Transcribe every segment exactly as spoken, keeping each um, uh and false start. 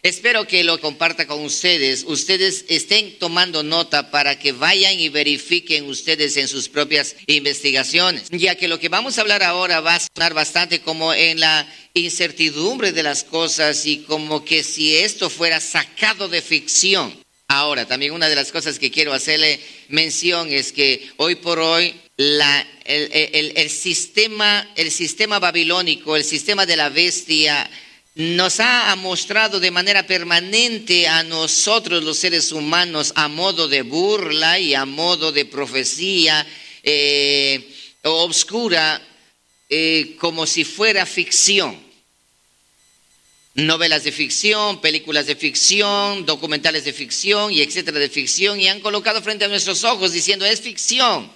espero que lo comparta con ustedes. Ustedes estén tomando nota para que vayan y verifiquen ustedes en sus propias investigaciones, ya que lo que vamos a hablar ahora va a sonar bastante como en la incertidumbre de las cosas y como que si esto fuera sacado de ficción. Ahora, también una de las cosas que quiero hacerle mención es que hoy por hoy la, el, el, el, sistema, el sistema babilónico, el sistema de la bestia, nos ha mostrado de manera permanente a nosotros los seres humanos a modo de burla y a modo de profecía eh, obscura, eh, como si fuera ficción. Novelas de ficción, películas de ficción, documentales de ficción y etcétera de ficción, y han colocado frente a nuestros ojos diciendo es ficción,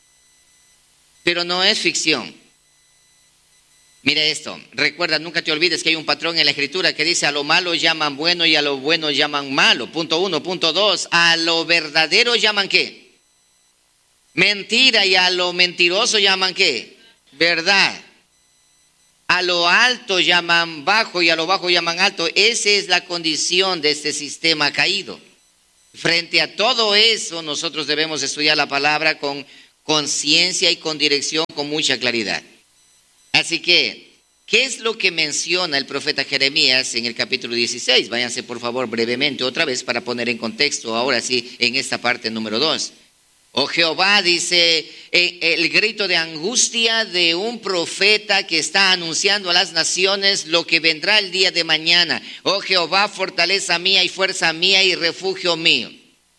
pero no es ficción. Mira esto, recuerda, nunca te olvides que hay un patrón en la escritura que dice a lo malo llaman bueno y a lo bueno llaman malo. Punto uno, punto dos, a lo verdadero llaman ¿qué? Mentira, y a lo mentiroso llaman ¿qué? Verdad. A lo alto llaman bajo y a lo bajo llaman alto. Esa es la condición de este sistema caído. Frente a todo eso, nosotros debemos estudiar la palabra con conciencia y con dirección, con mucha claridad. Así que, ¿qué es lo que menciona el profeta Jeremías en el capítulo dieciséis? Váyanse por favor brevemente otra vez para poner en contexto, ahora sí, en esta parte número dos. Oh Jehová, dice, el grito de angustia de un profeta que está anunciando a las naciones lo que vendrá el día de mañana. Oh Jehová, fortaleza mía y fuerza mía y refugio mío.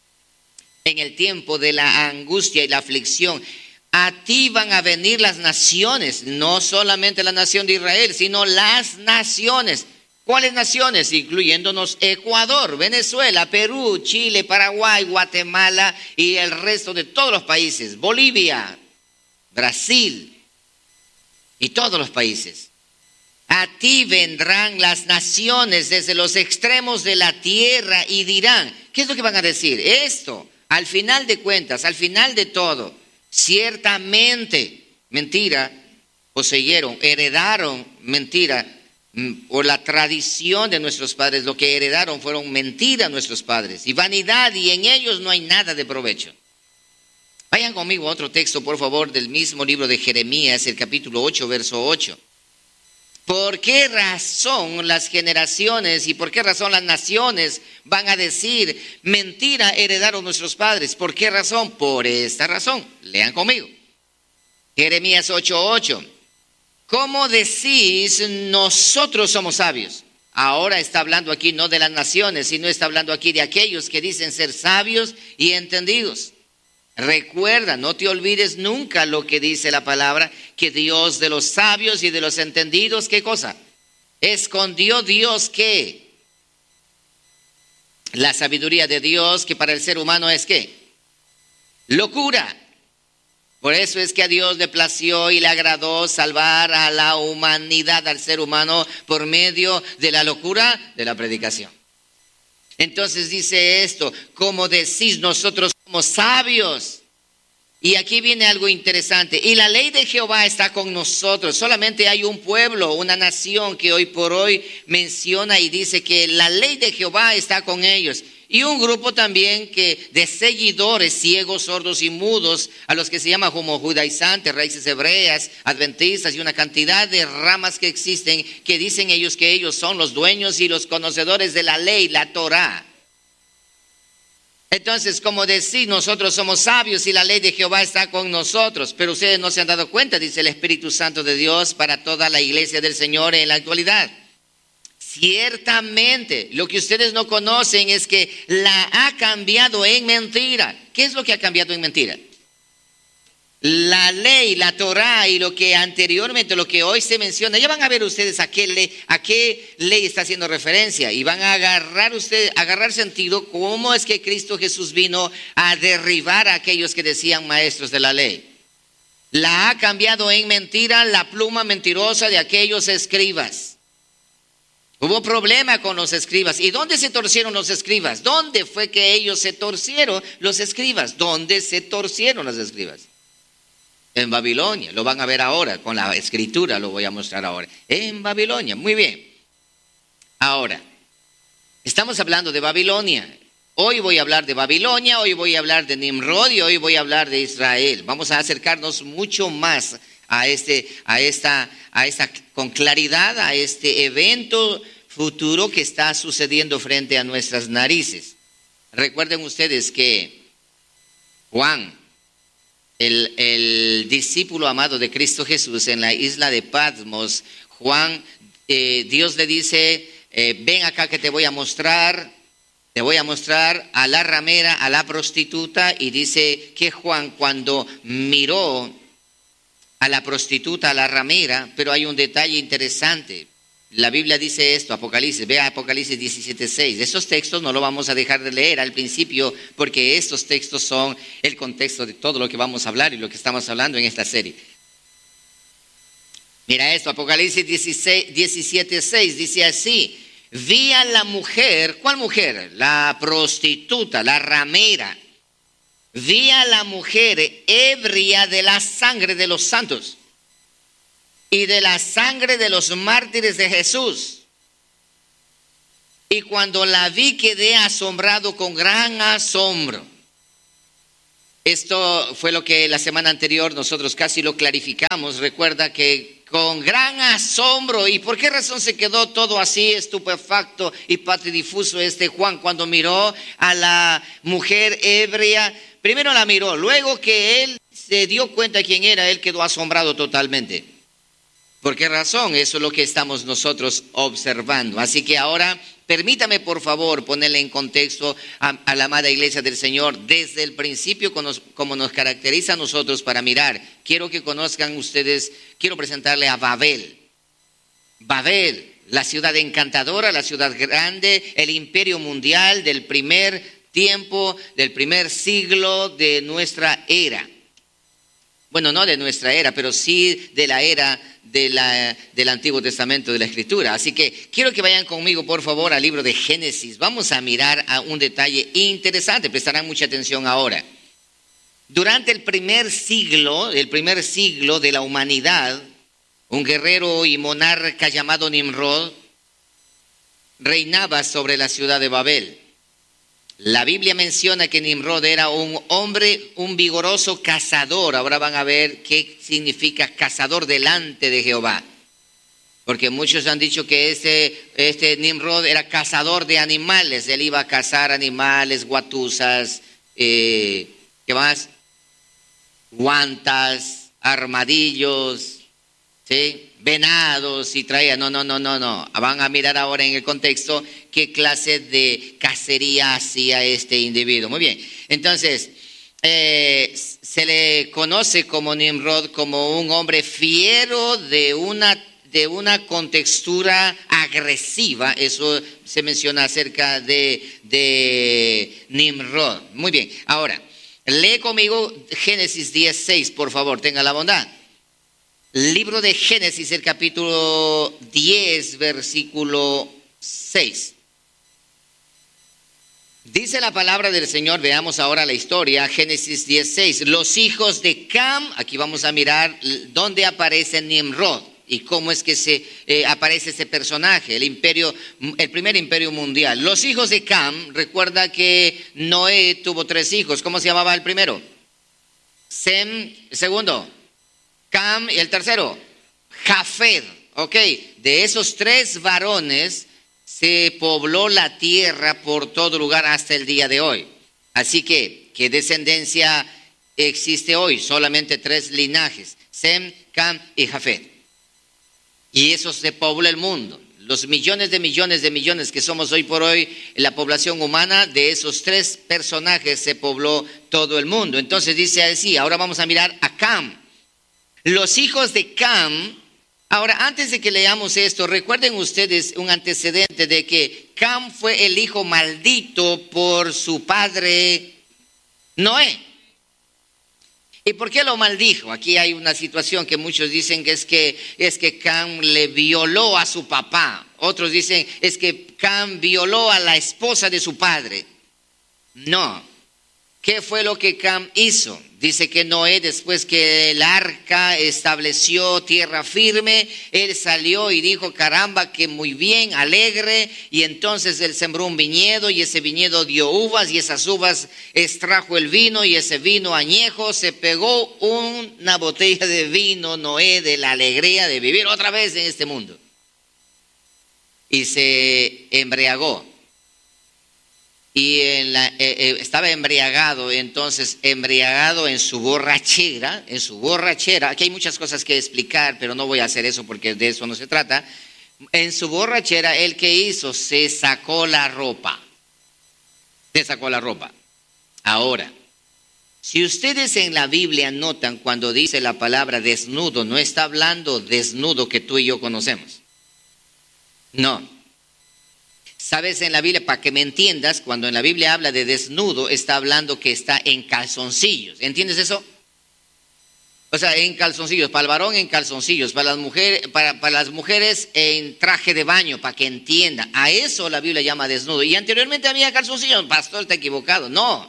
En el tiempo de la angustia y la aflicción, a ti van a venir las naciones, no solamente la nación de Israel, sino las naciones. ¿Cuáles naciones? Incluyéndonos Ecuador, Venezuela, Perú, Chile, Paraguay, Guatemala y el resto de todos los países, Bolivia, Brasil y todos los países. A ti vendrán las naciones desde los extremos de la tierra y dirán, ¿qué es lo que van a decir? Esto, al final de cuentas, al final de todo, ciertamente, mentira, poseyeron, heredaron, mentira, por la tradición de nuestros padres, lo que heredaron fueron mentiras nuestros padres y vanidad, y en ellos no hay nada de provecho. Vayan conmigo a otro texto, por favor, del mismo libro de Jeremías, el capítulo ocho, verso ocho. ¿Por qué razón las generaciones y por qué razón las naciones van a decir mentira heredaron nuestros padres? ¿Por qué razón? Por esta razón. Lean conmigo. Jeremías ocho, ocho. ¿Cómo decís nosotros somos sabios? Ahora está hablando aquí no de las naciones, sino está hablando aquí de aquellos que dicen ser sabios y entendidos. Recuerda, no te olvides nunca lo que dice la palabra, que Dios de los sabios y de los entendidos, ¿qué cosa? Escondió Dios ¿qué? La sabiduría de Dios, que para el ser humano es ¿qué? Locura. Por eso es que a Dios le plació y le agradó salvar a la humanidad, al ser humano, por medio de la locura de la predicación. Entonces dice esto, como decís, nosotros somos sabios. Y aquí viene algo interesante. Y la ley de Jehová está con nosotros. Solamente hay un pueblo, una nación que hoy por hoy menciona y dice que la ley de Jehová está con ellos. Y un grupo también que de seguidores ciegos, sordos y mudos, a los que se llama como judaizantes, raíces hebreas, adventistas y una cantidad de ramas que existen, que dicen ellos que ellos son los dueños y los conocedores de la ley, la Torá. Entonces, como decís, nosotros somos sabios y la ley de Jehová está con nosotros, pero ustedes no se han dado cuenta, dice el Espíritu Santo de Dios para toda la iglesia del Señor en la actualidad. Ciertamente, lo que ustedes no conocen es que la ha cambiado en mentira. ¿Qué es lo que ha cambiado en mentira? La ley, la Torá y lo que anteriormente, lo que hoy se menciona. Ya van a ver ustedes a qué ley, a qué ley está haciendo referencia y van a agarrar ustedes, agarrar sentido cómo es que Cristo Jesús vino a derribar a aquellos que decían maestros de la ley. La ha cambiado en mentira la pluma mentirosa de aquellos escribas. Hubo problema con los escribas. ¿Y dónde se torcieron los escribas? ¿Dónde fue que ellos se torcieron los escribas? ¿Dónde se torcieron los escribas? En Babilonia. Lo van a ver ahora con la escritura, lo voy a mostrar ahora. En Babilonia. Muy bien. Ahora, Estamos hablando de Babilonia. Hoy voy a hablar de Babilonia, hoy voy a hablar de Nimrod y hoy voy a hablar de Israel. Vamos a acercarnos mucho más a este, a esta, a esta, con claridad a este evento futuro que está sucediendo frente a nuestras narices. Recuerden ustedes que Juan, el, el discípulo amado de Cristo Jesús en la isla de Patmos, Juan, eh, Dios le dice, eh, ven acá que te voy a mostrar, te voy a mostrar a la ramera, a la prostituta, y dice que Juan cuando miró a la prostituta, a la ramera, pero hay un detalle interesante. La Biblia dice esto, Apocalipsis, vea Apocalipsis diecisiete seis. Esos textos no lo vamos a dejar de leer al principio porque estos textos son el contexto de todo lo que vamos a hablar y lo que estamos hablando en esta serie. Mira esto, Apocalipsis diecisiete seis dice así: vi a la mujer, ¿cuál mujer? La prostituta, la ramera. Vi a la mujer ebria de la sangre de los santos y de la sangre de los mártires de Jesús. Y cuando la vi quedé asombrado con gran asombro. Esto fue lo que la semana anterior nosotros casi lo clarificamos. Recuerda que con gran asombro. ¿Y por qué razón se quedó todo así estupefacto y patidifuso este Juan cuando miró a la mujer ebria? Primero la miró, luego que él se dio cuenta de quién era, él quedó asombrado totalmente. ¿Por qué razón? Eso es lo que estamos nosotros observando. Así que ahora, permítame por favor ponerle en contexto a, a la amada iglesia del Señor desde el principio como nos, como nos caracteriza a nosotros para mirar. Quiero que conozcan ustedes, quiero presentarle a Babel. Babel, la ciudad encantadora, la ciudad grande, el imperio mundial del primer tiempo, del primer siglo de nuestra era. Bueno, no de nuestra era, pero sí de la era de la, del Antiguo Testamento de la Escritura. Así que quiero que vayan conmigo, por favor, al libro de Génesis. Vamos a mirar a un detalle interesante, prestarán mucha atención ahora. Durante el primer siglo, el primer siglo de la humanidad, un guerrero y monarca llamado Nimrod reinaba sobre la ciudad de Babel. La Biblia menciona que Nimrod era un hombre, un vigoroso cazador. Ahora van a ver qué significa cazador delante de Jehová. Porque muchos han dicho que este, este Nimrod era cazador de animales. Él iba a cazar animales, guatusas, eh, ¿qué más? Guantas, armadillos, ¿sí? Venados y traía, no, no, no, no, no. Van a mirar ahora en el contexto qué clase de cacería hacía este individuo. Muy bien, entonces, eh, se le conoce como Nimrod como un hombre fiero de una, de una contextura agresiva. Eso se menciona acerca de, de Nimrod. Muy bien, ahora, lee conmigo Génesis diez seis, por favor, tenga la bondad. Libro de Génesis, el capítulo diez, versículo seis. Dice la palabra del Señor, veamos ahora la historia, Génesis diez seis. Los hijos de Cam, aquí vamos a mirar dónde aparece Nimrod y cómo es que se eh, aparece ese personaje, el imperio, el primer imperio mundial. Los hijos de Cam, recuerda que Noé tuvo tres hijos. ¿Cómo se llamaba el primero? Sem, el segundo. Cam y el tercero, Jafet. Ok, de esos tres varones se pobló la tierra por todo lugar hasta el día de hoy. Así que, ¿qué descendencia existe hoy? Solamente tres linajes, Sem, Cam y Jafet. Y eso se pobla el mundo. Los millones de millones de millones que somos hoy por hoy, la población humana, de esos tres personajes se pobló todo el mundo. Entonces dice así, ahora vamos a mirar a Cam. Los hijos de Cam. Ahora, antes de que leamos esto, recuerden ustedes un antecedente de que Cam fue el hijo maldito por su padre Noé. ¿Y por qué lo maldijo? Aquí hay una situación que muchos dicen que es que es que Cam le violó a su papá. Otros dicen es que Cam violó a la esposa de su padre. No. ¿Qué fue lo que Cam hizo? Dice que Noé, después que el arca estableció tierra firme, él salió y dijo, caramba, que muy bien, alegre. Y entonces él sembró un viñedo y ese viñedo dio uvas y esas uvas extrajo el vino y ese vino añejo. Se pegó una botella de vino, Noé, de la alegría de vivir otra vez en este mundo. Y se embriagó. Y en la, eh, eh, estaba embriagado, entonces embriagado en su borrachera, en su borrachera, aquí hay muchas cosas que explicar, pero no voy a hacer eso porque de eso no se trata. En su borrachera, ¿él qué hizo? Se sacó la ropa, se sacó la ropa. Ahora, si ustedes en la Biblia notan cuando dice la palabra desnudo, no está hablando desnudo que tú y yo conocemos, no. Sabes, en la Biblia, para que me entiendas, cuando en la Biblia habla de desnudo, está hablando que está en calzoncillos. ¿Entiendes eso? O sea, en calzoncillos, para el varón en calzoncillos, para las mujeres, para, para las mujeres en traje de baño, para que entiendan. A eso la Biblia llama desnudo. Y anteriormente había calzoncillos, pastor, está equivocado. No.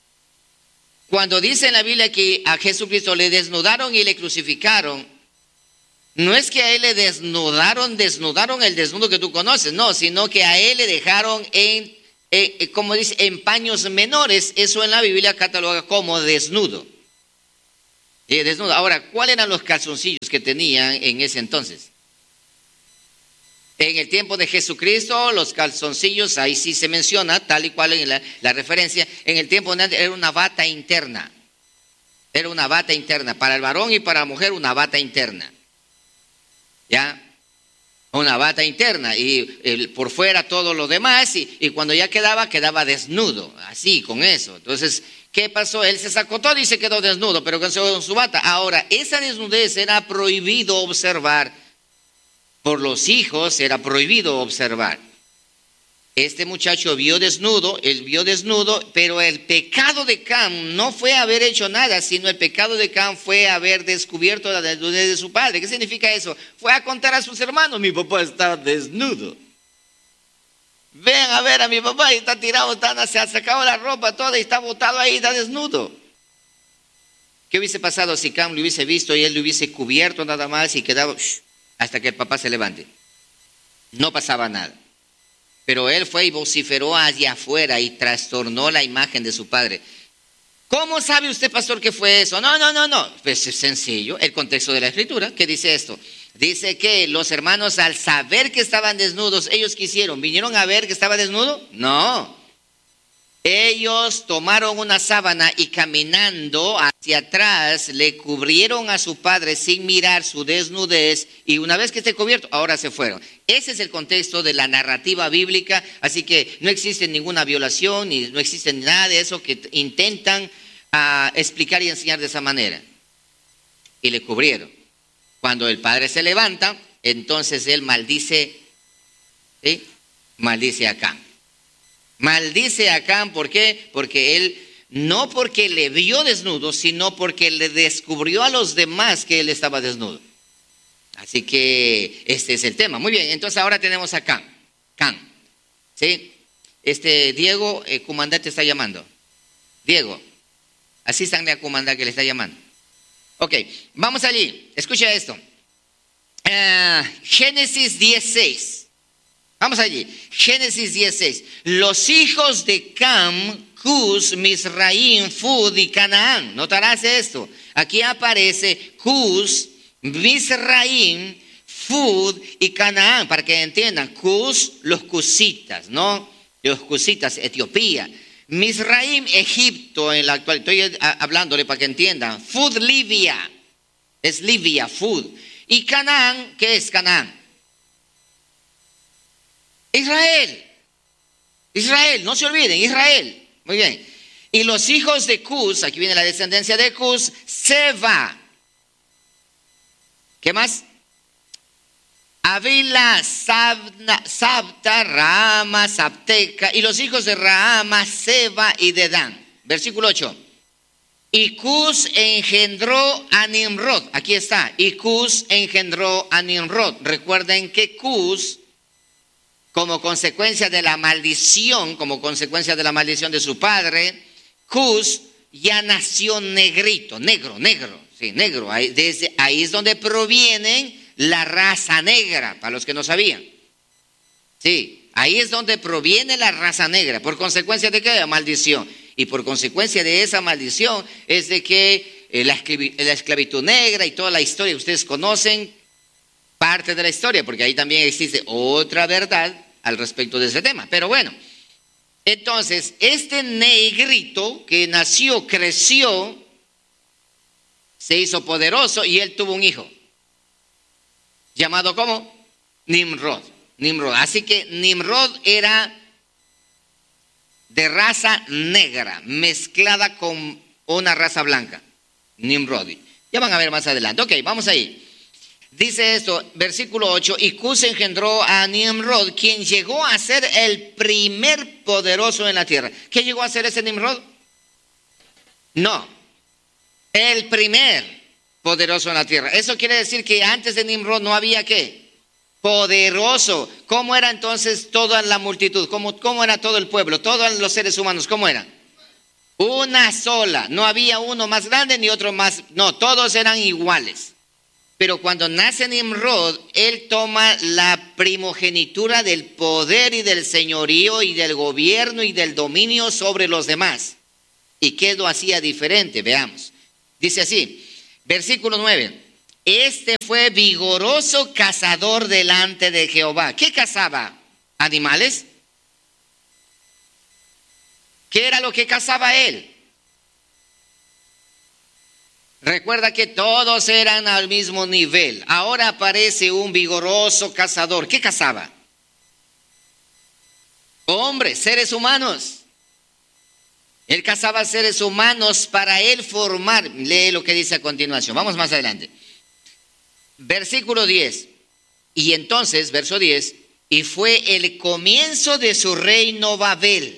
Cuando dice en la Biblia que a Jesucristo le desnudaron y le crucificaron, no es que a él le desnudaron, desnudaron el desnudo que tú conoces, no, sino que a él le dejaron en, eh, como dice, en paños menores. Eso en la Biblia cataloga como desnudo. Eh, desnudo. Ahora, ¿cuáles eran los calzoncillos que tenían en ese entonces? En el tiempo de Jesucristo, los calzoncillos, ahí sí se menciona, tal y cual en la, la referencia, en el tiempo de era una bata interna. Era una bata interna, para el varón y para la mujer una bata interna. ¿Ya? Una bata interna y el, por fuera todo lo demás y, y cuando ya quedaba, quedaba desnudo, así, con eso. Entonces, ¿qué pasó? Él se sacó todo y se quedó desnudo, pero con su, con su bata. Ahora, esa desnudez era prohibido observar. Por los hijos era prohibido observar. Este muchacho vio desnudo, él vio desnudo, pero el pecado de Cam no fue haber hecho nada, sino el pecado de Cam fue haber descubierto la desnudez de su padre. ¿Qué significa eso? Fue a contar a sus hermanos, mi papá está desnudo. Ven a ver a mi papá y está tirado, está, se ha sacado la ropa toda y está botado ahí, está desnudo. ¿Qué hubiese pasado si Cam lo hubiese visto y él lo hubiese cubierto nada más y quedaba shh, hasta que el papá se levante? No pasaba nada. Pero él fue y vociferó hacia afuera y trastornó la imagen de su padre. ¿Cómo sabe usted, pastor, que fue eso? No, no, no, no. Pues es sencillo. El contexto de la Escritura, ¿qué dice esto? Dice que los hermanos, al saber que estaban desnudos, ellos quisieron, ¿vinieron a ver que estaba desnudo? No. Ellos tomaron una sábana y caminando hacia atrás le cubrieron a su padre sin mirar su desnudez y una vez que esté cubierto, ahora se fueron. Ese es el contexto de la narrativa bíblica, así que no existe ninguna violación ni no existe nada de eso que intentan uh, explicar y enseñar de esa manera. Y le cubrieron. Cuando el padre se levanta, entonces él maldice, ¿sí? Maldice a Cam. Maldice a Cam, ¿por qué? Porque él, no porque le vio desnudo, sino porque le descubrió a los demás que él estaba desnudo. Así que este es el tema. Muy bien, entonces ahora tenemos a Cam. Cam, ¿sí? Este Diego, el comandante está llamando. Diego, asístanle a comandante que le está llamando. Ok, vamos allí, escucha esto. Uh, Génesis dieciséis. Vamos allí, Génesis dieciséis. Los hijos de Cam, Cus, Misraim, Fud y Canaán. Notarás esto. Aquí aparece Cus, Misraim, Fud y Canaán. Para que entiendan, Cus, los cusitas, ¿no? Los cusitas, Etiopía. Misraim, Egipto en la actual. Estoy hablándole para que entiendan. Fud, Libia. Es Libia, Fud. Y Canaán, ¿qué es Canaán? Israel, Israel, no se olviden, Israel. Muy bien. Y los hijos de Cus, aquí viene la descendencia de Cus, Seba. ¿Qué más? Avila, Sabna, Sabta, Rahama, Sabteca. Y los hijos de Rahama, Seba y Dedán. Versículo ocho. Y Cus engendró a Nimrod. Aquí está. Y Cus engendró a Nimrod. Recuerden que Cus, como consecuencia de la maldición, como consecuencia de la maldición de su padre, Cus ya nació negrito, negro, negro, sí, negro. Ahí, desde ahí es donde provienen la raza negra, para los que no sabían. Sí, ahí es donde proviene la raza negra. ¿Por consecuencia de qué? Maldición. Y por consecuencia de esa maldición es de que eh, la, esclavitud, la esclavitud negra y toda la historia, ustedes conocen parte de la historia, porque ahí también existe otra verdad al respecto de ese tema. Pero bueno, entonces, este negrito que nació, creció, se hizo poderoso y él tuvo un hijo. ¿Llamado cómo? Nimrod. Nimrod. Así que Nimrod era de raza negra, mezclada con una raza blanca. Nimrod. Ya van a ver más adelante. Ok, vamos ahí. Dice esto, versículo ocho, y Cus engendró a Nimrod, quien llegó a ser el primer poderoso en la tierra. ¿Qué llegó a ser ese Nimrod? No, el primer poderoso en la tierra. Eso quiere decir que antes de Nimrod no había ¿qué? Poderoso. ¿Cómo era entonces toda la multitud? ¿Cómo, cómo era todo el pueblo? Todos los seres humanos, ¿cómo eran? Una sola. No había uno más grande ni otro más. No, todos eran iguales. Pero cuando nace Nimrod, él toma la primogenitura del poder y del señorío y del gobierno y del dominio sobre los demás. ¿Y qué lo hacía diferente? Veamos. Dice así, versículo nueve. Este fue vigoroso cazador delante de Jehová. ¿Qué cazaba? ¿Animales? ¿Qué era lo que cazaba él? Recuerda que todos eran al mismo nivel. Ahora aparece un vigoroso cazador. ¿Qué cazaba? Hombres, seres humanos. Él cazaba seres humanos para él formar. Lee lo que dice a continuación. Vamos más adelante. Versículo diez. Y entonces, verso diez, y fue el comienzo de su reino Babel.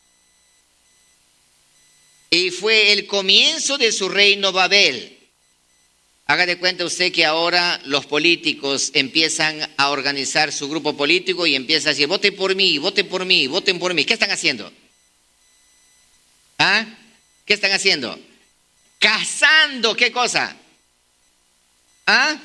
Y fue el comienzo de su reino Babel. Haga de cuenta usted que ahora los políticos empiezan a organizar su grupo político y empiezan a decir, voten por mí, voten por mí, voten por mí. ¿Qué están haciendo? ¿Ah? ¿Qué están haciendo? Cazando, ¿qué cosa? ¿Ah?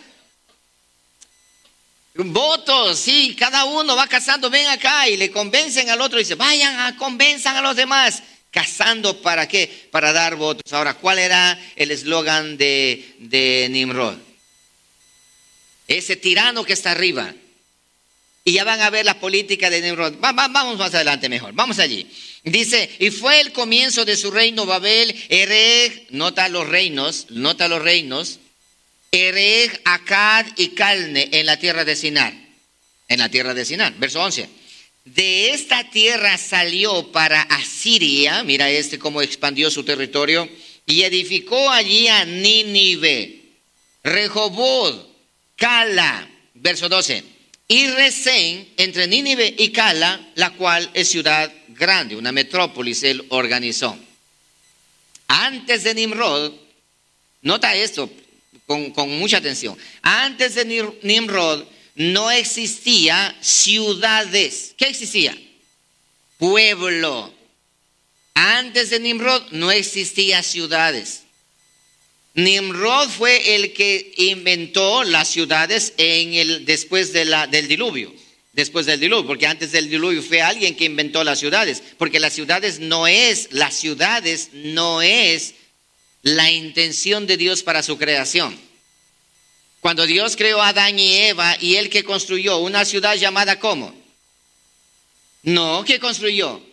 Votos, sí, cada uno va cazando, ven acá y le convencen al otro y dice, vayan a convenzan a los demás. Cazando para qué? Para dar votos. Ahora, ¿cuál era el eslogan de, de Nimrod? Ese tirano que está arriba. Y ya van a ver la política de Nimrod. Va, va, vamos más adelante mejor. Vamos allí. Dice, y fue el comienzo de su reino Babel, Erech, nota los reinos, nota los reinos, Erech, Akkad y Calne en la tierra de Sinar. En la tierra de Sinar. Verso once. De esta tierra salió para Asiria, mira este cómo expandió su territorio, y edificó allí a Nínive, Rehoboth, Cala, verso doce, y Resén entre Nínive y Cala, la cual es ciudad grande, una metrópolis, él organizó. Antes de Nimrod, nota esto con, con mucha atención, antes de Nimrod, no existía ciudades. ¿Qué existía? Pueblo. Antes de Nimrod no existía ciudades. Nimrod fue el que inventó las ciudades en el, después de la, del diluvio. Después del diluvio, porque antes del diluvio fue alguien que inventó las ciudades. Porque las ciudades no es, las ciudades no es la intención de Dios para su creación. Cuando Dios creó a Adán y Eva, y él que construyó una ciudad llamada ¿cómo? No, ¿qué construyó?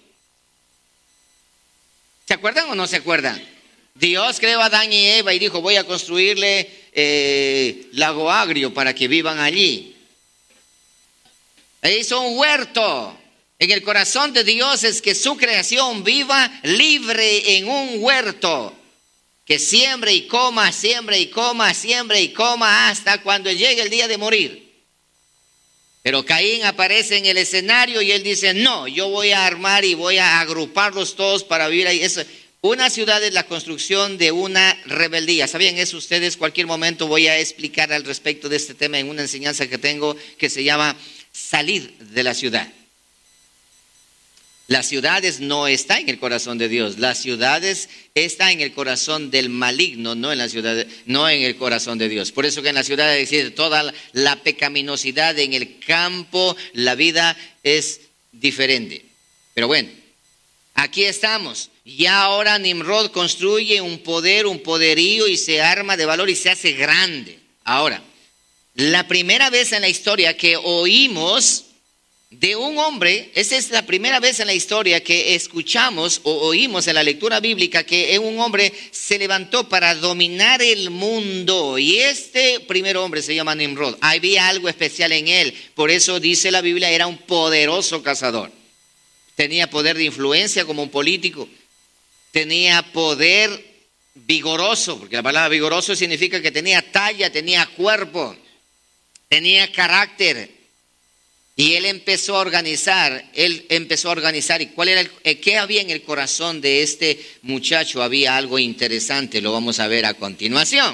¿Se acuerdan o no se acuerdan? Dios creó a Adán y Eva y dijo, voy a construirle eh, lago agrio para que vivan allí. E hizo un huerto. En el corazón de Dios es que su creación viva libre en un huerto. Que siembre y coma, siembre y coma, siembre y coma hasta cuando llegue el día de morir. Pero Caín aparece en el escenario y él dice, no, yo voy a armar y voy a agruparlos todos para vivir ahí. Eso, una ciudad es la construcción de una rebeldía. ¿Sabían eso ustedes? Cualquier momento voy a explicar al respecto de este tema en una enseñanza que tengo que se llama salir de la ciudad. Las ciudades no están en el corazón de Dios. Las ciudades están en el corazón del maligno, no en la ciudad, no en el corazón de Dios. Por eso que en la ciudad existe toda la pecaminosidad. En el campo la vida es diferente. Pero bueno, aquí estamos. Ya ahora Nimrod construye un poder, un poderío y se arma de valor y se hace grande. Ahora, la primera vez en la historia que oímos de un hombre, esa es la primera vez en la historia que escuchamos o oímos en la lectura bíblica que un hombre se levantó para dominar el mundo. Y este primer hombre se llama Nimrod. Había algo especial en él. Por eso dice la Biblia, era un poderoso cazador. Tenía poder de influencia como un político. Tenía poder vigoroso, porque la palabra vigoroso significa que tenía talla, tenía cuerpo, tenía carácter. Y él empezó a organizar, él empezó a organizar. ¿Y cuál era el, qué había en el corazón de este muchacho? Había algo interesante, lo vamos a ver a continuación.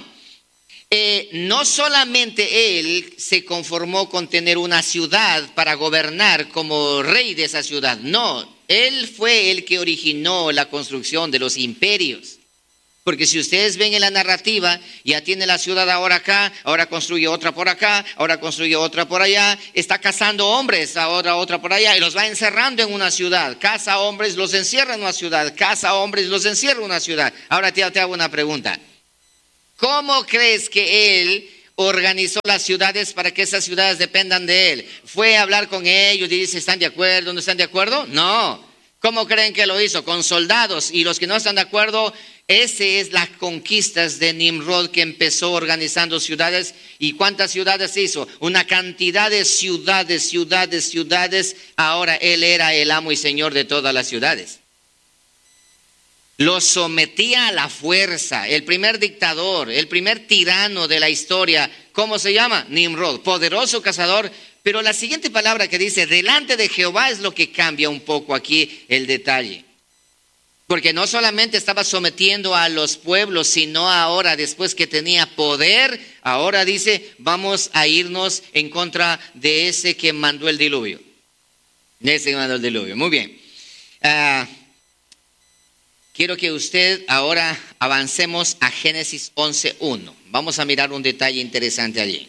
Eh, no solamente él se conformó con tener una ciudad para gobernar como rey de esa ciudad, no, él fue el que originó la construcción de los imperios. Porque si ustedes ven en la narrativa, ya tiene la ciudad ahora acá, ahora construye otra por acá, ahora construye otra por allá, está cazando hombres, ahora otra por allá, y los va encerrando en una ciudad. Caza hombres, los encierra en una ciudad, caza hombres, los encierra en una ciudad. Ahora te, te hago una pregunta. ¿Cómo crees que él organizó las ciudades para que esas ciudades dependan de él? ¿Fue a hablar con ellos y dice, ¿están de acuerdo? ¿No están de acuerdo? No. ¿Cómo creen que lo hizo? Con soldados. Y los que no están de acuerdo, ese es las conquistas de Nimrod, que empezó organizando ciudades. ¿Y cuántas ciudades hizo? Una cantidad de ciudades, ciudades, ciudades. Ahora él era el amo y señor de todas las ciudades. Los sometía a la fuerza. El primer dictador, el primer tirano de la historia. ¿Cómo se llama? Nimrod, poderoso cazador. Pero la siguiente palabra que dice, delante de Jehová, es lo que cambia un poco aquí el detalle. Porque no solamente estaba sometiendo a los pueblos, sino ahora, después que tenía poder, ahora dice, vamos a irnos en contra de ese que mandó el diluvio. De ese que mandó el diluvio. Muy bien. Uh, quiero que usted ahora avancemos a Génesis once uno. Vamos a mirar un detalle interesante allí.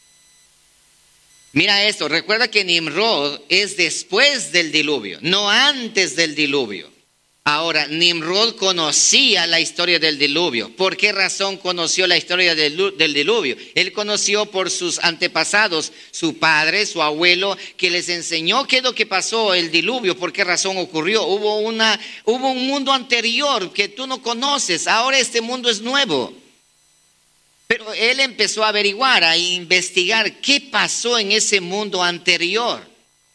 Mira esto, recuerda que Nimrod es después del diluvio, no antes del diluvio. Ahora, Nimrod conocía la historia del diluvio. ¿Por qué razón conoció la historia del, del diluvio? Él conoció por sus antepasados, su padre, su abuelo, que les enseñó qué es lo que pasó el diluvio, por qué razón ocurrió. Hubo, una, hubo un mundo anterior que tú no conoces, ahora este mundo es nuevo. Pero él empezó a averiguar, a investigar qué pasó en ese mundo anterior.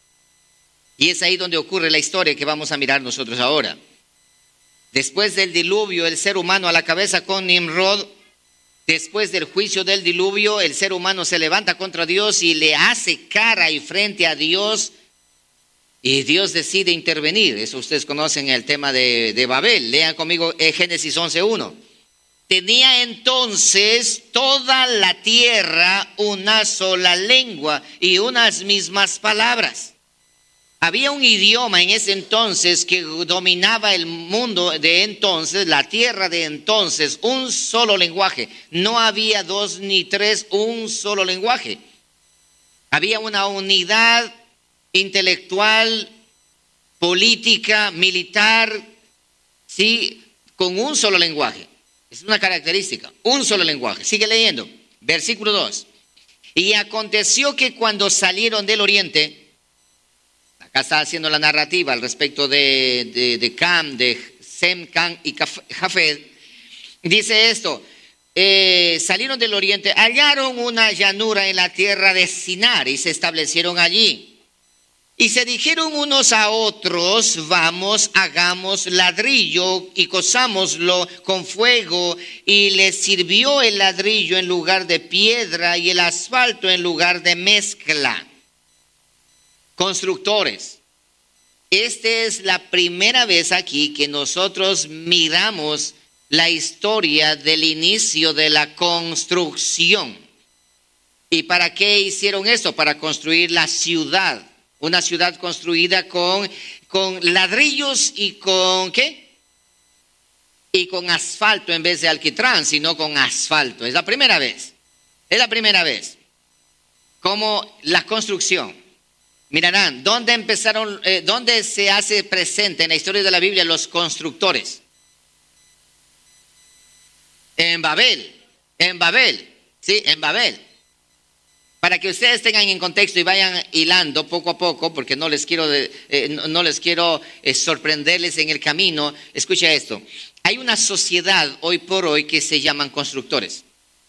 Y es ahí donde ocurre la historia que vamos a mirar nosotros ahora. Después del diluvio, el ser humano a la cabeza con Nimrod, después del juicio del diluvio, el ser humano se levanta contra Dios y le hace cara y frente a Dios. Y Dios decide intervenir. Eso ustedes conocen el tema de, de Babel. Lean conmigo Génesis once uno. Tenía entonces toda la tierra una sola lengua y unas mismas palabras. Había un idioma en ese entonces que dominaba el mundo de entonces, la tierra de entonces, un solo lenguaje. No había dos ni tres, un solo lenguaje. Había una unidad intelectual, política, militar, sí, con un solo lenguaje. Es una característica, un solo lenguaje. Sigue leyendo, versículo dos. Y aconteció que cuando salieron del oriente, acá está haciendo la narrativa al respecto de, de, de Cam, de Sem, Cam y Jafet, dice esto, eh, salieron del oriente, hallaron una llanura en la tierra de Sinar y se establecieron allí. Y se dijeron unos a otros, vamos, hagamos ladrillo y cozámoslo con fuego. Y les sirvió el ladrillo en lugar de piedra y el asfalto en lugar de mezcla. Constructores. Esta es la primera vez aquí que nosotros miramos la historia del inicio de la construcción. ¿Y para qué hicieron esto? Para construir la ciudad. Una ciudad construida con, con ladrillos y con, ¿qué? Y con asfalto en vez de alquitrán, sino con asfalto. Es la primera vez. Es la primera vez. Como la construcción. Mirarán, ¿dónde empezaron, eh, dónde se hace presente en la historia de la Biblia los constructores? En Babel, en Babel, sí, en Babel. Para que ustedes tengan en contexto y vayan hilando poco a poco, porque no les quiero, eh, no, no les quiero eh, sorprenderles en el camino. Escucha esto, hay una sociedad hoy por hoy que se llaman constructores.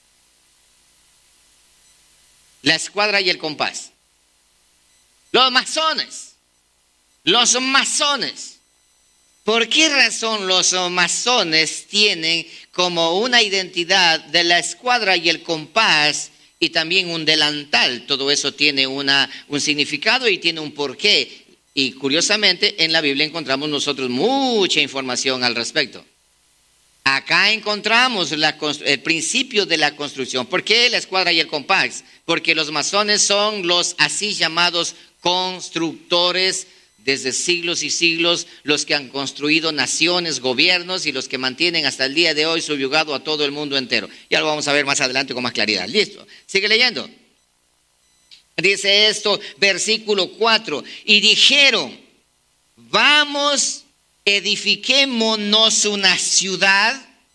La escuadra y el compás. Los masones, los masones. ¿Por qué razón los masones tienen como una identidad de la escuadra y el compás y también un delantal? Todo eso tiene una, un significado y tiene un porqué. Y curiosamente en la Biblia encontramos nosotros mucha información al respecto. Acá encontramos la, el principio de la construcción. ¿Por qué la escuadra y el compás? Porque los masones son los así llamados constructores desde siglos y siglos, los que han construido naciones, gobiernos y los que mantienen hasta el día de hoy subyugado a todo el mundo entero. Ya lo vamos a ver más adelante con más claridad. Listo, sigue leyendo. Dice esto, versículo cuatro, y dijeron, vamos, edifiquémonos una ciudad,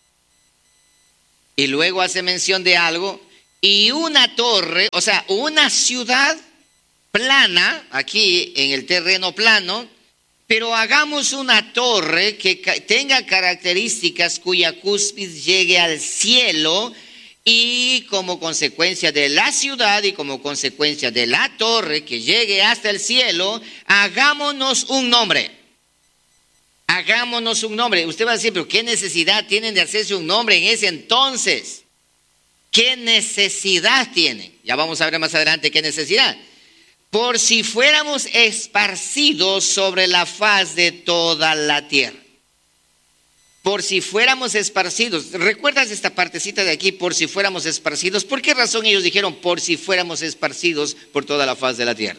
y luego hace mención de algo, y una torre, o sea, una ciudad plana, aquí en el terreno plano, pero hagamos una torre que tenga características cuya cúspide llegue al cielo, y como consecuencia de la ciudad y como consecuencia de la torre que llegue hasta el cielo, hagámonos un nombre. Hagámonos un nombre. Usted va a decir, pero ¿qué necesidad tienen de hacerse un nombre en ese entonces? ¿Qué necesidad tienen? Ya vamos a ver más adelante qué necesidad. Por si fuéramos esparcidos sobre la faz de toda la tierra. Por si fuéramos esparcidos. ¿Recuerdas esta partecita de aquí? Por si fuéramos esparcidos. ¿Por qué razón ellos dijeron por si fuéramos esparcidos por toda la faz de la tierra?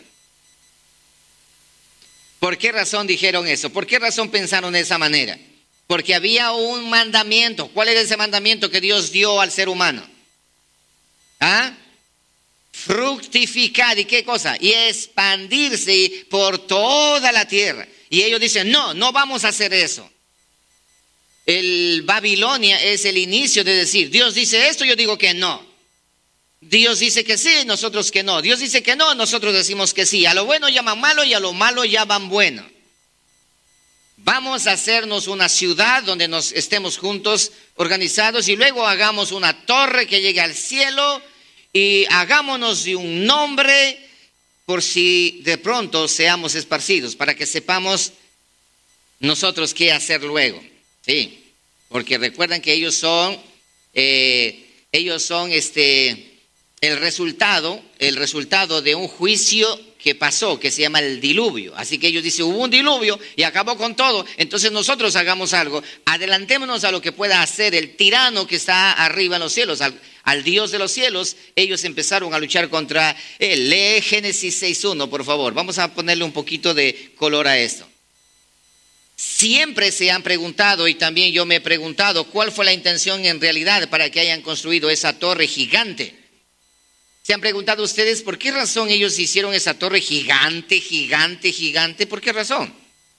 ¿Por qué razón dijeron eso? ¿Por qué razón pensaron de esa manera? Porque había un mandamiento. ¿Cuál era ese mandamiento que Dios dio al ser humano? ¿Ah? Fructificar, ¿y qué cosa? Y expandirse por toda la tierra. Y ellos dicen, no, no vamos a hacer eso. El Babilonia es el inicio de decir, Dios dice esto, yo digo que no. Dios dice que sí, nosotros que no. Dios dice que no, nosotros decimos que sí. A lo bueno llaman malo y a lo malo llaman bueno. Vamos a hacernos una ciudad donde nos estemos juntos, organizados, y luego hagamos una torre que llegue al cielo. Y hagámonos de un nombre por si de pronto seamos esparcidos, para que sepamos nosotros qué hacer luego. Sí, porque recuerdan que ellos son, eh, ellos son este, el resultado, el resultado de un juicio que pasó, que se llama el diluvio. Así que ellos dicen, hubo un diluvio y acabó con todo, entonces nosotros hagamos algo, adelantémonos a lo que pueda hacer el tirano que está arriba en los cielos, al, al Dios de los cielos. Ellos empezaron a luchar contra él. Lee Génesis seis uno, por favor. Vamos a ponerle un poquito de color a esto. Siempre se han preguntado, y también yo me he preguntado, ¿cuál fue la intención en realidad para que hayan construido esa torre gigante? ¿Se han preguntado ustedes por qué razón ellos hicieron esa torre gigante, gigante, gigante? ¿Por qué razón?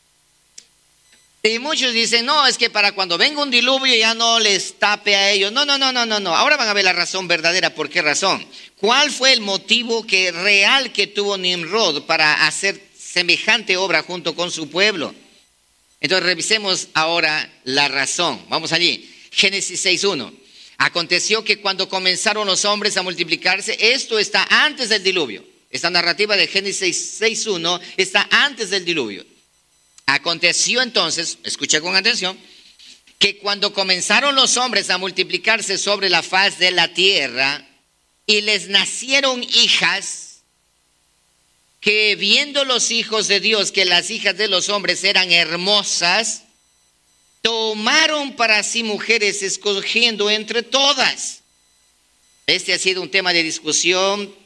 Y muchos dicen, no, es que para cuando venga un diluvio ya no les tape a ellos. No, no, no, no, no, no. Ahora van a ver la razón verdadera. ¿Por qué razón? ¿Cuál fue el motivo que, real que tuvo Nimrod para hacer semejante obra junto con su pueblo? Entonces revisemos ahora la razón. Vamos allí. Génesis seis uno. Aconteció que cuando comenzaron los hombres a multiplicarse, esto está antes del diluvio. Esta narrativa de Génesis seis uno está antes del diluvio. Aconteció entonces, escucha con atención, que cuando comenzaron los hombres a multiplicarse sobre la faz de la tierra y les nacieron hijas, que viendo los hijos de Dios que las hijas de los hombres eran hermosas, tomaron para sí mujeres escogiendo entre todas. Este ha sido un tema de discusión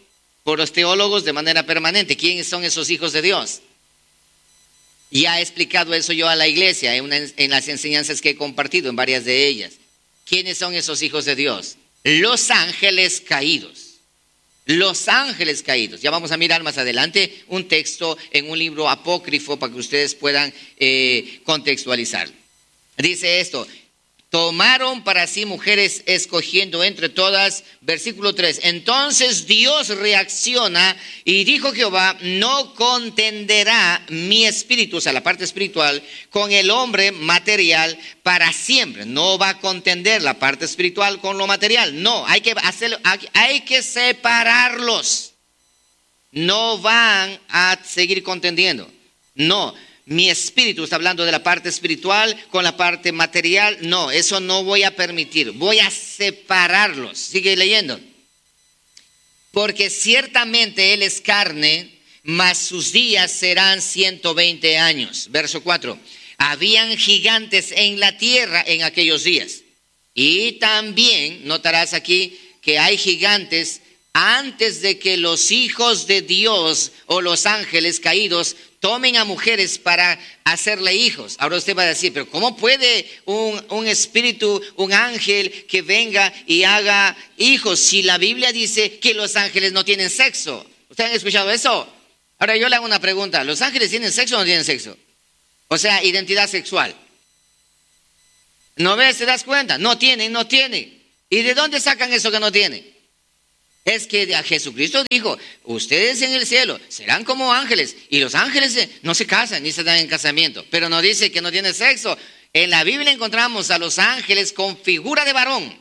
por los teólogos de manera permanente. ¿Quiénes son esos hijos de Dios? Ya he explicado eso yo a la iglesia en, una, en las enseñanzas que he compartido, en varias de ellas. ¿Quiénes son esos hijos de Dios? Los ángeles caídos. Los ángeles caídos. Ya vamos a mirar más adelante un texto en un libro apócrifo para que ustedes puedan eh, contextualizar. Dice esto: tomaron para sí mujeres escogiendo entre todas, versículo tres. Entonces Dios reacciona y dijo Jehová: no contenderá mi espíritu, o sea, la parte espiritual, con el hombre material para siempre. No va a contender la parte espiritual con lo material. No, hay que hacerlo, hay que separarlos. No van a seguir contendiendo. No. Mi espíritu, está hablando de la parte espiritual con la parte material. No, eso no voy a permitir. Voy a separarlos. Sigue leyendo. Porque ciertamente él es carne, mas sus días serán ciento veinte años. Verso cuatro. Habían gigantes en la tierra en aquellos días. Y también notarás aquí que hay gigantes antes de que los hijos de Dios o los ángeles caídos tomen a mujeres para hacerle hijos. Ahora usted va a decir, pero ¿cómo puede un, un espíritu, un ángel que venga y haga hijos si la Biblia dice que los ángeles no tienen sexo? ¿Ustedes han escuchado eso? Ahora yo le hago una pregunta. ¿Los ángeles tienen sexo o no tienen sexo? O sea, identidad sexual. ¿No ves? ¿Te das cuenta? No tienen, no tienen. ¿Y de dónde sacan eso que no tienen? Es que a Jesucristo dijo, ustedes en el cielo serán como ángeles, y los ángeles no se casan ni se dan en casamiento, pero no dice que no tiene sexo. En la Biblia encontramos a los ángeles con figura de varón.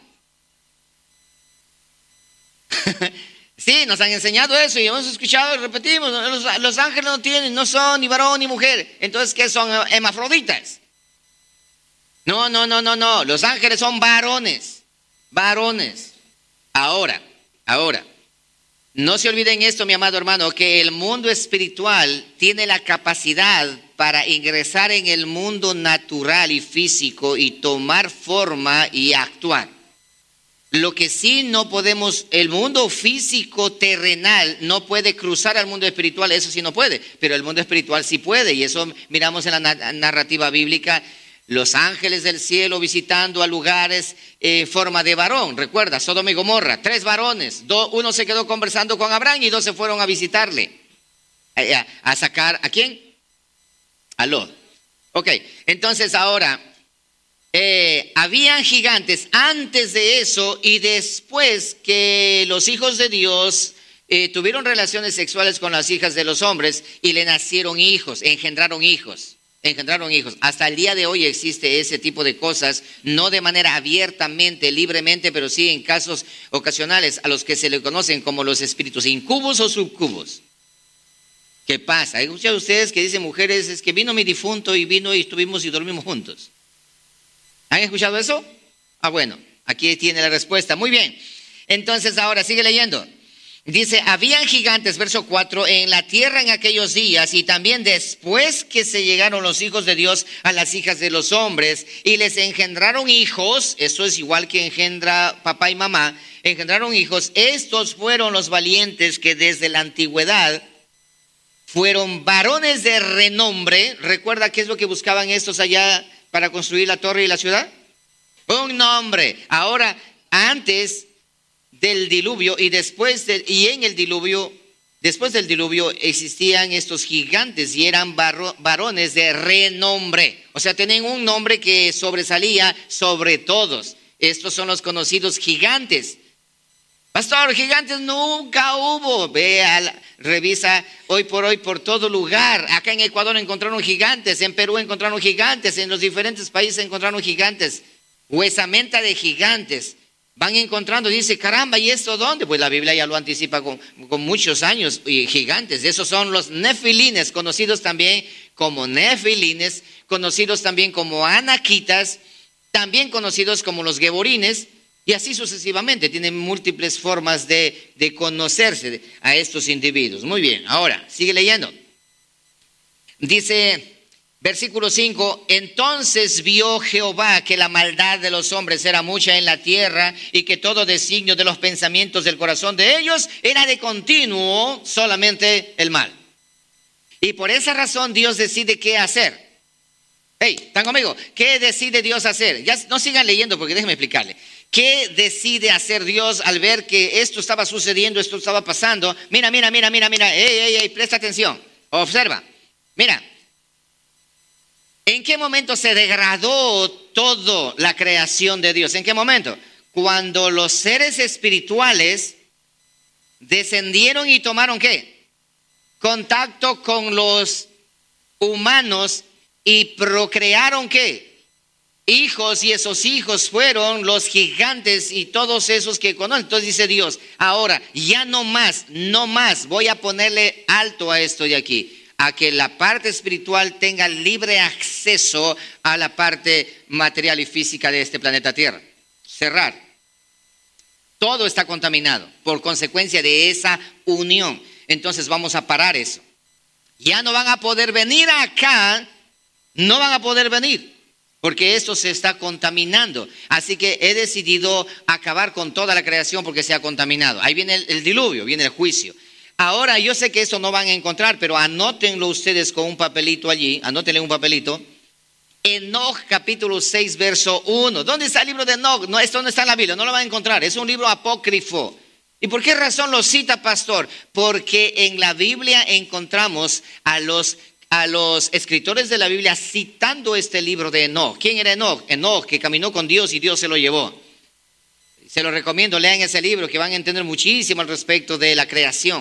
Sí, nos han enseñado eso y hemos escuchado y repetimos, los, los ángeles no tienen, no son ni varón ni mujer. Entonces, ¿qué son? Hermafroditas. No, no, no, no, no, los ángeles son varones, varones. Ahora, Ahora, no se olviden esto, mi amado hermano, que el mundo espiritual tiene la capacidad para ingresar en el mundo natural y físico y tomar forma y actuar. Lo que sí no podemos, el mundo físico terrenal no puede cruzar al mundo espiritual, eso sí no puede, pero el mundo espiritual sí puede, y eso miramos en la narrativa bíblica. Los ángeles del cielo visitando a lugares en forma de varón. Recuerda, Sodoma y Gomorra, tres varones. Do, uno se quedó conversando con Abraham y dos se fueron a visitarle. A, a sacar, ¿a quién? A Lot. Ok, entonces ahora, eh, habían gigantes antes de eso y después que los hijos de Dios eh, tuvieron relaciones sexuales con las hijas de los hombres y le nacieron hijos, engendraron hijos. Engendraron hijos. Hasta el día de hoy existe ese tipo de cosas, no de manera abiertamente, libremente, pero sí en casos ocasionales a los que se le conocen como los espíritus incubos o subcubos. ¿Qué pasa? Hay muchos de ustedes que dicen, mujeres, es que vino mi difunto y vino y estuvimos y dormimos juntos. ¿Han escuchado eso? Ah, bueno, aquí tiene la respuesta. Muy bien. Entonces ahora sigue leyendo. Dice, habían gigantes, verso cuatro, en la tierra en aquellos días y también después que se llegaron los hijos de Dios a las hijas de los hombres y les engendraron hijos, eso es igual que engendra papá y mamá, engendraron hijos, estos fueron los valientes que desde la antigüedad fueron varones de renombre. ¿Recuerda qué es lo que buscaban estos allá para construir la torre y la ciudad? Un nombre. Ahora, antes del diluvio y después de, y en el diluvio, después del diluvio existían estos gigantes y eran varro, varones de renombre. O sea, tenían un nombre que sobresalía sobre todos. Estos son los conocidos gigantes. Pastor, gigantes nunca hubo. Vea, revisa hoy por hoy por todo lugar. Acá en Ecuador encontraron gigantes, en Perú encontraron gigantes, en los diferentes países encontraron gigantes. Huesamenta de gigantes. Van encontrando, dice, caramba, ¿y esto dónde? Pues la Biblia ya lo anticipa con, con muchos años, y gigantes. Esos son los nefilines, conocidos también como nefilines, conocidos también como anaquitas, también conocidos como los geborines, y así sucesivamente. Tienen múltiples formas de, de conocerse a estos individuos. Muy bien, ahora, sigue leyendo. Dice, Versículo cinco, entonces vio Jehová que la maldad de los hombres era mucha en la tierra y que todo designio de los pensamientos del corazón de ellos era de continuo solamente el mal. Y por esa razón Dios decide qué hacer. Hey, ¿están conmigo? ¿Qué decide Dios hacer? Ya no sigan leyendo porque déjenme explicarle. ¿Qué decide hacer Dios al ver que esto estaba sucediendo, esto estaba pasando? Mira, mira, mira, mira, mira. Hey, hey, hey, presta atención. Observa. Mira. ¿En qué momento se degradó toda la creación de Dios? ¿En qué momento? Cuando los seres espirituales descendieron y tomaron ¿qué? Contacto con los humanos y procrearon ¿qué? Hijos, y esos hijos fueron los gigantes y todos esos que conocen. Entonces dice Dios, ahora ya no más, no más, voy a ponerle alto a esto de aquí. A que la parte espiritual tenga libre acceso a la parte material y física de este planeta Tierra. Cerrar. Todo está contaminado por consecuencia de esa unión. Entonces vamos a parar eso. Ya no van a poder venir acá, no van a poder venir, porque esto se está contaminando. Así que he decidido acabar con toda la creación porque se ha contaminado. Ahí viene el, el diluvio, viene el juicio. Ahora, yo sé que eso no van a encontrar, pero anótenlo ustedes con un papelito allí, anótenle un papelito. Enoc capítulo seis, verso uno. ¿Dónde está el libro de Enoc? No, esto no está en la Biblia, no lo van a encontrar, es un libro apócrifo. ¿Y por qué razón lo cita, pastor? Porque en la Biblia encontramos a los, a los escritores de la Biblia citando este libro de Enoc. ¿Quién era Enoc? Enoc, que caminó con Dios y Dios se lo llevó. Se lo recomiendo, lean ese libro que van a entender muchísimo al respecto de la creación.